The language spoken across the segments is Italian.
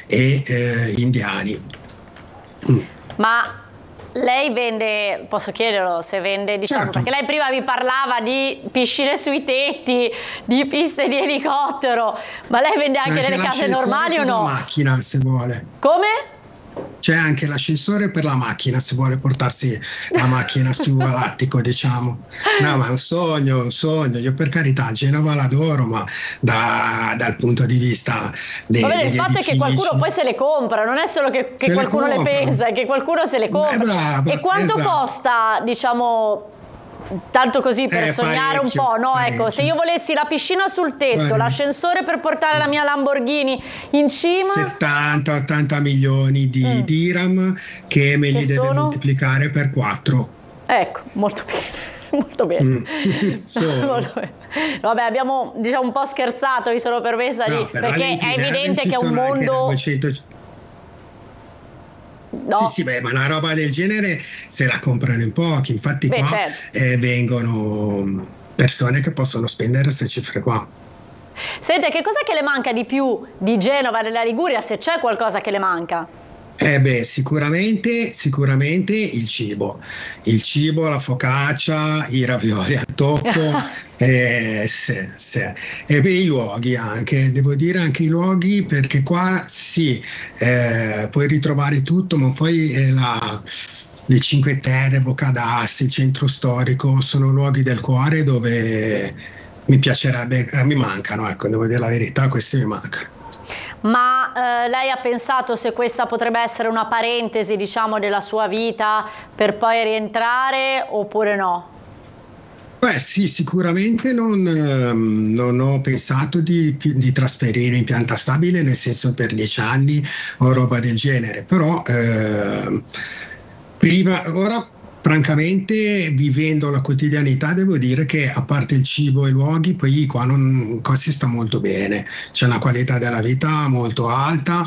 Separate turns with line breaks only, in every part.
e indiani.
Ma lei vende, posso chiederlo se vende, diciamo,
Certo.
perché lei prima mi parlava di piscine sui tetti, di piste di elicottero, ma lei vende anche nelle case normali o no?
La macchina, se vuole.
Come?
C'è anche l'ascensore per la macchina, se vuole portarsi la macchina su all'attico, diciamo. No, ma è un sogno. Io per carità Genova l'adoro, ma dal punto di vista degli
Il fatto è che qualcuno poi se le compra, non è solo che qualcuno le pensa, è che qualcuno se le compra.
Brava,
e quanto
esatto.
costa, diciamo, tanto così per sognare un po', no?
Parecchio.
Ecco, se io volessi la piscina sul tetto, l'ascensore per portare la mia Lamborghini in cima,
70-80 milioni di dirham che me li deve moltiplicare per 4.
Ecco, molto bene. Molto bene. Molto bene. Vabbè, abbiamo, diciamo, un po' scherzato, mi sono permessa perché è evidente che è un mondo.
No. Sì, beh, ma una roba del genere se la comprano in pochi, infatti qua certo. Vengono persone che possono spendere queste cifre qua.
Senta, che cos'è che le manca di più di Genova, della Liguria, se c'è qualcosa che le manca?
Sicuramente il cibo, la focaccia, i ravioli al tocco, e i luoghi anche, devo dire anche i luoghi, perché qua sì, puoi ritrovare tutto, ma poi le Cinque Terre, Boccadassi, il centro storico sono luoghi del cuore dove mi piacerebbe, mi mancano, ecco, devo dire la verità, questi mi mancano.
Ma lei ha pensato se questa potrebbe essere una parentesi, diciamo, della sua vita per poi rientrare oppure no?
Beh sì, sicuramente non ho pensato di trasferire in pianta stabile, nel senso per 10 anni o roba del genere, però ora francamente, vivendo la quotidianità, devo dire che a parte il cibo e i luoghi, poi qua si sta molto bene, c'è una qualità della vita molto alta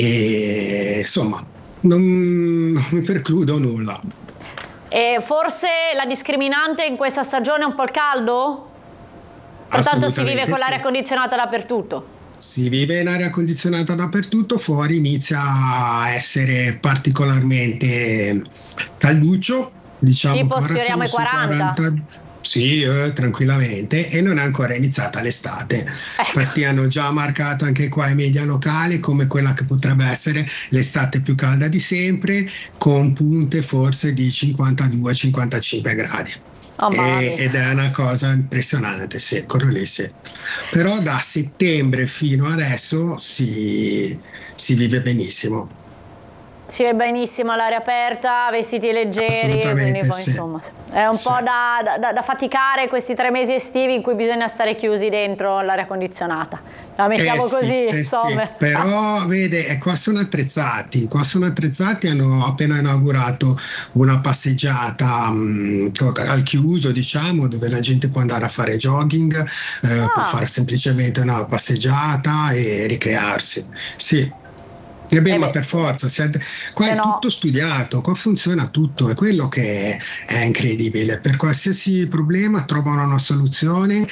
e insomma non mi precludo nulla.
E forse la discriminante in questa stagione è un po' il caldo? Pertanto si vive con l'aria condizionata dappertutto?
Si vive in aria condizionata dappertutto, fuori inizia a essere particolarmente calduccio. Diciamo
tipo
che
sfioriamo i 40.
Sì, tranquillamente, e non è ancora iniziata l'estate. Infatti hanno già marcato anche qua i media locali come quella che potrebbe essere l'estate più calda di sempre, con punte forse di 52-55 gradi. Ed è una cosa impressionante, sì, quello lì sì. Però da settembre fino adesso si vive benissimo.
Si vede benissimo all'aria aperta, vestiti leggeri, quindi poi,
sì.
Insomma è un po' da faticare questi 3 mesi estivi in cui bisogna stare chiusi dentro l'aria condizionata. La mettiamo così, insomma.
Sì. Però vede, qua sono attrezzati, hanno appena inaugurato una passeggiata al chiuso, diciamo, dove la gente può andare a fare jogging, può fare semplicemente una passeggiata e ricrearsi. Sì. Ma per forza, qua è tutto studiato, qua funziona tutto, è quello che è incredibile. Per qualsiasi problema trovano una soluzione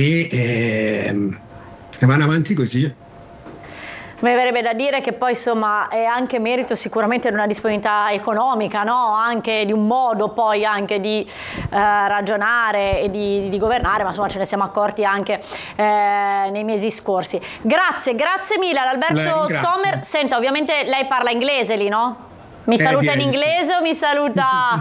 e vanno avanti così.
Mi verrebbe da dire che poi insomma è anche merito sicuramente di una disponibilità economica, no? Anche di un modo poi anche di ragionare e di governare, ma insomma ce ne siamo accorti anche nei mesi scorsi. Grazie mille ad Alberto Sommer. Senta, ovviamente lei parla inglese lì, no? Mi saluta in inglese o mi saluta?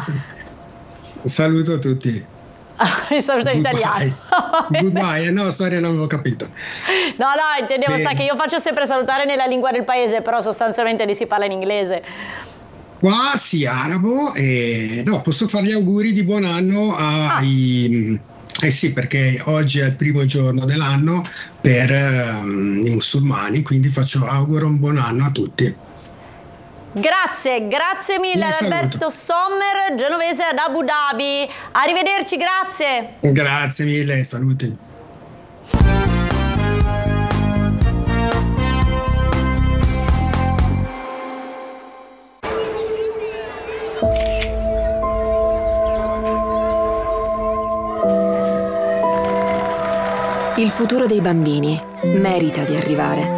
Saluto tutti.
Mi saluta in italiano.
Goodbye, no, sorry, non avevo capito.
No, intendevo, sa che io faccio sempre salutare nella lingua del paese, però sostanzialmente lì si parla in inglese.
Qua sì, arabo, e no, posso fare gli auguri di buon anno ai... sì, perché oggi è il primo giorno dell'anno per i musulmani, quindi auguro un buon anno a tutti.
Grazie mille ad Alberto Sommer, genovese ad Abu Dhabi. Arrivederci, grazie.
Grazie mille, saluti.
Il futuro dei bambini merita di arrivare.